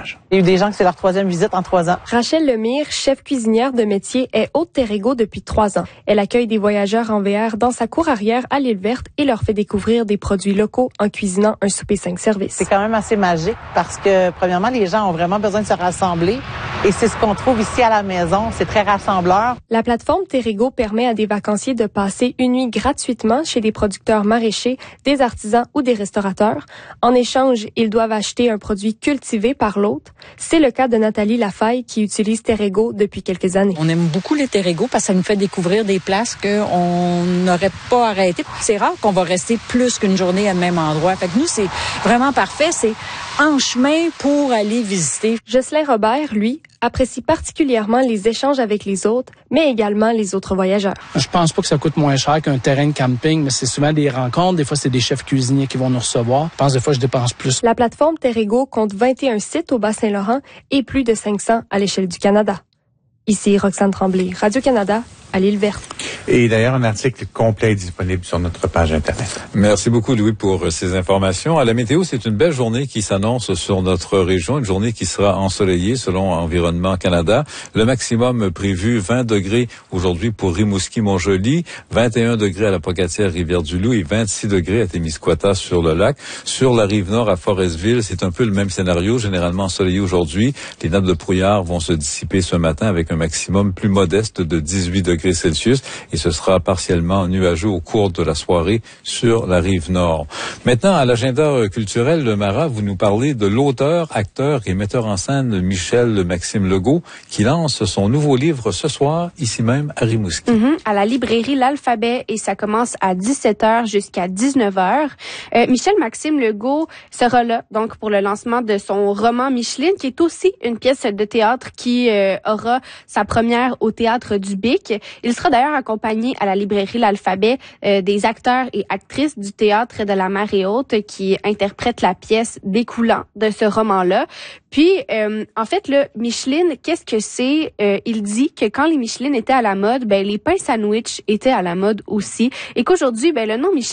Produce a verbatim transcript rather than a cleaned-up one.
voyage. Il y a eu des gens que c'est leur troisième visite en trois ans. Rachel Lemire, chef cuisinière de métier, est hôte Terrego depuis trois ans. Elle accueille des voyageurs en V R dans sa cour arrière à l'île verte et leur fait découvrir des produits locaux en cuisinant un souper cinq services. C'est quand même assez magique parce que, premièrement, les gens ont vraiment besoin de se rassembler et c'est ce qu'on trouve ici à la maison. C'est très rassembleur. La plateforme Terrego permet à des vacanciers de passer une nuit gratuitement chez des producteurs maraîchers, des artisans ou des restaurateurs. En échange, ils doivent acheter un produit cultivé par l'hôte. C'est le cas de Nathalie Lafaille qui utilise Terrego depuis quelques années. On aime beaucoup les Terrego parce que ça nous fait découvrir des places qu'on n'aurait pas arrêtées. C'est rare qu'on va rester plus qu'une journée à le même endroit. Fait que nous, c'est vraiment parfait. C'est en chemin pour aller visiter. Jocelyn Robert, lui, apprécie particulièrement les échanges avec les autres, mais également les autres voyageurs. Je pense pas que ça coûte moins cher qu'un terrain de camping, mais c'est souvent des rencontres. Des fois, c'est des chefs cuisiniers qui vont nous recevoir. Je pense des fois, je dépense plus. La plateforme Terrego compte vingt et un sites au Bas-Saint-Laurent et plus de cinq cents à l'échelle du Canada. Ici Roxane Tremblay, Radio-Canada, à l'île verte. Et d'ailleurs, un article complet est disponible sur notre page Internet. Merci beaucoup, Louis, pour ces informations. À la météo, c'est une belle journée qui s'annonce sur notre région, une journée qui sera ensoleillée selon Environnement Canada. Le maximum prévu, vingt degrés aujourd'hui pour Rimouski-Montjoly, vingt et un degrés à la Pocatière, Rivière-du-Loup et vingt-six degrés à Témiscouata sur le lac. Sur la rive nord à Forestville, c'est un peu le même scénario, généralement ensoleillé aujourd'hui. Les nappes de brouillard vont se dissiper ce matin avec un maximum plus modeste de dix-huit degrés Celsius et ce sera partiellement nuageux au cours de la soirée sur la rive nord. Maintenant, à l'agenda culturel, le Mara, vous nous parlez de l'auteur, acteur et metteur en scène Michel Maxime Legault qui lance son nouveau livre ce soir, ici même à Rimouski. Mm-hmm, à la librairie L'Alphabet et ça commence à dix-sept heures jusqu'à dix-neuf heures. Euh, Michel Maxime Legault sera là donc pour le lancement de son roman Micheline qui est aussi une pièce de théâtre qui euh, aura sa première au Théâtre du Bic. Il sera d'ailleurs accompagné à la librairie L'Alphabet euh, des acteurs et actrices du théâtre de la Marée Haute qui interprètent la pièce découlant de ce roman-là. Puis, euh, en fait, là, Micheline, qu'est-ce que c'est? Euh, il dit que quand les Micheline étaient à la mode, ben les pains sandwich étaient à la mode aussi et qu'aujourd'hui, ben le nom Micheline